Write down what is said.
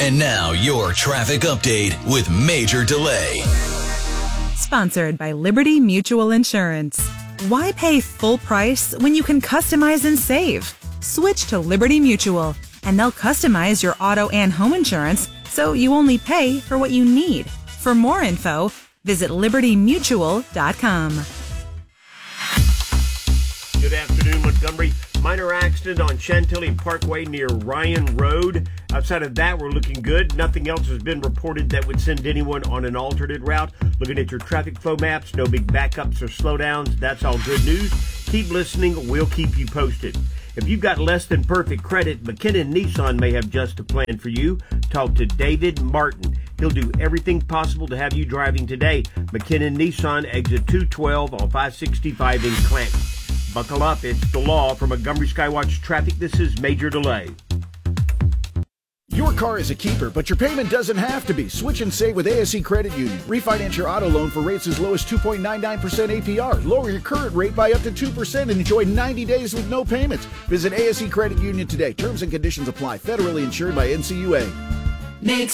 And now your traffic update with Major Delay. Sponsored by Liberty Mutual Insurance. Why pay full price when you can customize and save? Switch to Liberty Mutual, and they'll customize your auto and home insurance so you only pay for what you need. For more info, visit libertymutual.com. Good afternoon, Montgomery. Minor accident on Chantilly Parkway near Ryan Road. Outside of that, we're looking good. Nothing else has been reported that would send anyone on an alternate route. Looking at your traffic flow maps, no big backups or slowdowns. That's all good news. Keep listening. We'll keep you posted. If you've got less than perfect credit, McKinnon Nissan may have just a plan for you. Talk to David Martin. He'll do everything possible to have you driving today. McKinnon Nissan, exit 212 on 565 in Clanton. Buckle up, it's the law. From Montgomery Skywatch Traffic, this is Major Delay. Your car is a keeper, but your payment doesn't have to be. Switch and save with ASE Credit Union. Refinance your auto loan for rates as low as 2.99% APR. Lower your current rate by up to 2% and enjoy 90 days with no payments. Visit ASE Credit Union today. Terms and conditions apply. Federally insured by NCUA. Make